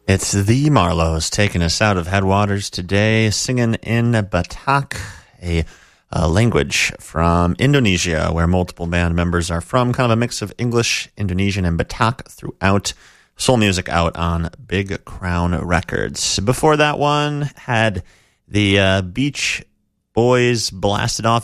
It's the Marlows taking us out of Headwaters today, singing in Batak, a language from Indonesia, where multiple band members are from. Kind of a mix of English, Indonesian, and Batak throughout. Soul music out on Big Crown Records. Before that one, had the Beach Boys blasted off